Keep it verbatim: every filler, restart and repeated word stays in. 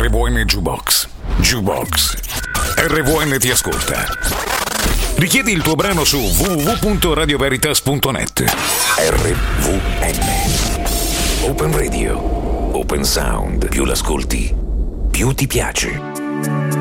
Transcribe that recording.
R V N Jukebox. Jukebox. R V N ti ascolta. Richiedi il tuo brano su w w w punto radio veritas punto net. R V N. Open Radio. Open Sound. Più l'ascolti, più ti piace.